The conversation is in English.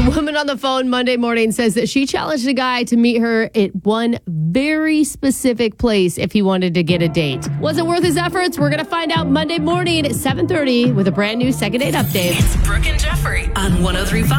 The woman on the phone Monday morning says that she challenged a guy to meet her at one very specific place if he wanted to get a date. Was it worth his efforts? We're going to find out Monday morning at 7:30 with a brand new Second Date Update. It's Brooke and Jeffrey on 103.5